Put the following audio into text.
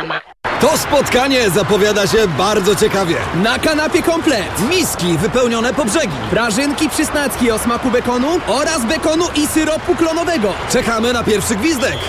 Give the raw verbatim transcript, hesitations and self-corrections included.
To spotkanie zapowiada się bardzo ciekawie. Na kanapie komplet. Miski wypełnione po brzegi. Prażynki przysnacki o smaku bekonu oraz bekonu i syropu klonowego. Czekamy na pierwszy gwizdek.